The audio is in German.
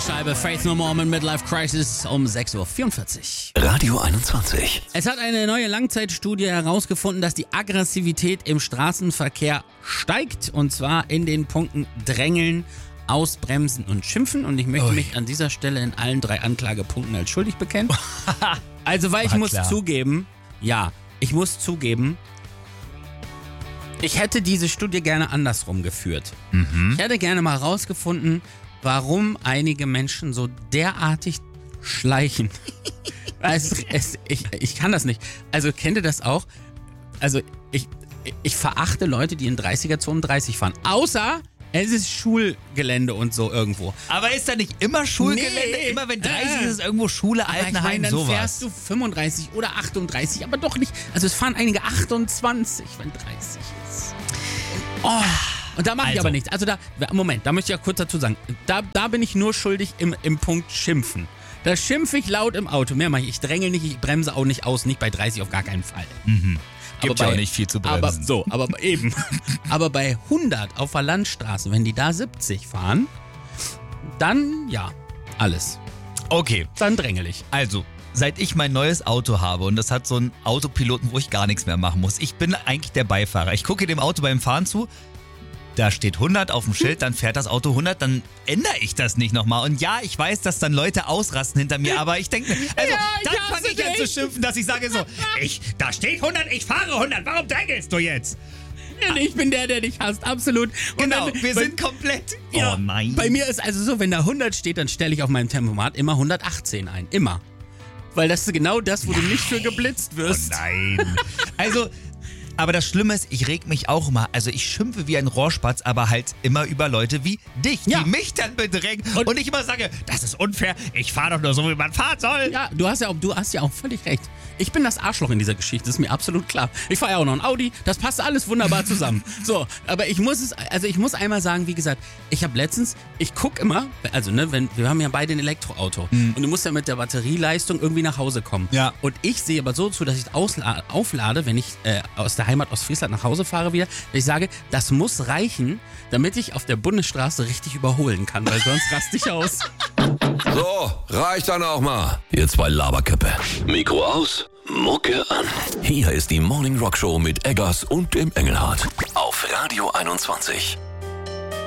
Scheibe. Faith No More mit Midlife Crisis um 6.44 Uhr. Radio 21. Es hat eine neue Langzeitstudie herausgefunden, dass die Aggressivität im Straßenverkehr steigt. Und zwar in den Punkten Drängeln, Ausbremsen und Schimpfen. Und ich möchte mich an dieser Stelle in allen 3 Anklagepunkten als schuldig bekennen. Also, weil ich muss zugeben, ich hätte diese Studie gerne andersrum geführt. Ich hätte gerne mal rausgefunden, warum einige Menschen so derartig schleichen. Ich kann das nicht. Also kennt ihr das auch? Also ich verachte Leute, die in 30er-Zonen 30 fahren. Außer es ist Schulgelände und so irgendwo. Aber ist da nicht immer Schulgelände? Nee. Immer wenn 30 ist, ist irgendwo Schule, Altenheim, sowas. Dann fährst du 35 oder 38, aber doch nicht. Also es fahren einige 28, wenn 30 ist. Oh, und da mache ich aber nichts. Also da möchte ich ja kurz dazu sagen. Da bin ich nur schuldig im Punkt Schimpfen. Da schimpfe ich laut im Auto. Mehr mache ich. Ich drängel nicht, ich bremse auch nicht aus. Nicht bei 30 auf gar keinen Fall. Gibt ja auch nicht viel zu bremsen. Aber bei 100 auf der Landstraße, wenn die da 70 fahren, dann ja, alles. Okay. Dann drängel ich. Also, seit ich mein neues Auto habe und das hat so einen Autopiloten, wo ich gar nichts mehr machen muss. Ich bin eigentlich der Beifahrer. Ich gucke dem Auto beim Fahren zu. Da steht 100 auf dem Schild, dann fährt das Auto 100, dann ändere ich das nicht nochmal. Und ja, ich weiß, dass dann Leute ausrasten hinter mir, aber ich denke, dann fange ich an zu schimpfen, dass ich sage so, da steht 100, ich fahre 100, warum drängelst du jetzt? Ich bin der dich hasst, absolut. Und genau, wir sind komplett, ja, oh nein. Bei mir ist also so, wenn da 100 steht, dann stelle ich auf meinem Tempomat immer 118 ein, immer. Weil das ist genau das, wo du nicht für geblitzt wirst. Oh nein. Also... Aber das Schlimme ist, ich reg mich auch immer, also ich schimpfe wie ein Rohrspatz, aber halt immer über Leute wie dich, die mich dann bedrängen und ich immer sage, das ist unfair, ich fahre doch nur so, wie man fahren soll. Ja, du hast ja auch völlig recht. Ich bin das Arschloch in dieser Geschichte, ist mir absolut klar. Ich fahre ja auch noch ein Audi, das passt alles wunderbar zusammen. So, aber ich muss einmal sagen, wie gesagt, ich habe letztens, ich gucke immer, also wir haben ja beide ein Elektroauto und du musst ja mit der Batterieleistung irgendwie nach Hause kommen. Ja. Und ich sehe aber so zu, dass ich auflade, wenn ich aus der Heimat Ostfriesland nach Hause fahre wieder, dass ich sage, das muss reichen, damit ich auf der Bundesstraße richtig überholen kann, weil sonst raste ich aus. So, reicht dann auch mal. Ihr zwei Laberköppe. Mikro aus, Mucke an. Hier ist die Morning Rock Show mit Eggers und dem Engelhardt. Auf Radio 21.